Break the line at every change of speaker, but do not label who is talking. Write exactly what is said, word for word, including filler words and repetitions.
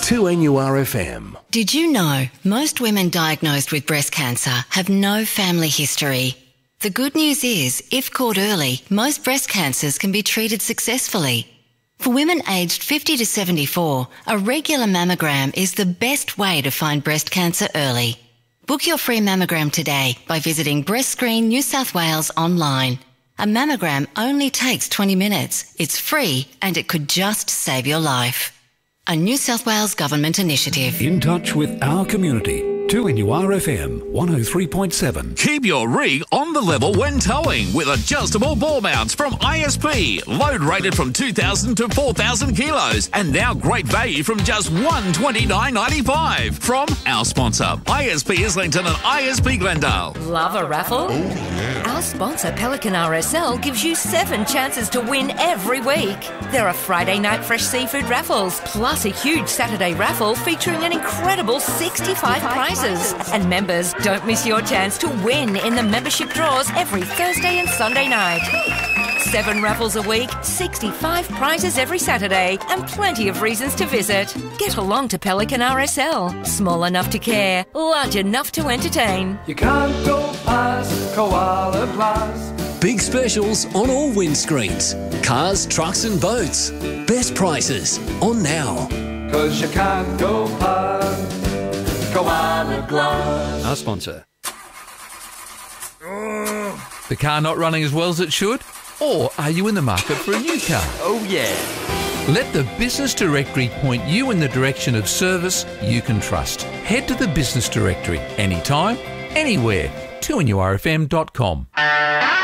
two N U R F M.
Did you know most women diagnosed with breast cancer have no family history? The good news is, if caught early, most breast cancers can be treated successfully. For women aged fifty to seventy-four, a regular mammogram is the best way to find breast cancer early. Book your free mammogram today by visiting Breast Screen New South Wales online. A mammogram only takes twenty minutes. It's free and it could just save your life. A New South Wales Government initiative.
In touch with our community. two N U R F M one oh three point seven.
Keep your rig on the level when towing with adjustable ball mounts from I S P. Load rated from two thousand to four thousand kilos. And now great value from just one hundred twenty-nine dollars ninety-five from our sponsor, I S P Islington and I S P Glendale.
Love a raffle?
Oh, yeah.
Our sponsor, Pelican R S L, gives you seven chances to win every week. There are Friday night fresh seafood raffles, plus a huge Saturday raffle featuring an incredible sixty-five prizes. And members, don't miss your chance to win in the membership draws every Thursday and Sunday night. Seven raffles a week, sixty-five prizes every Saturday, and plenty of reasons to visit. Get along to Pelican R S L. Small enough to care, large enough to entertain.
You can't go past Koala Plus.
Big specials on all windscreens. Cars, trucks and boats. Best prices on now.
Cause you can't go past Koala Glass.
Our sponsor. The car not running as well as it should? Or are you in the market for a new car?
Oh yeah.
Let the Business Directory point you in the direction of service you can trust. Head to the Business Directory anytime, anywhere. two N U R F M dot com.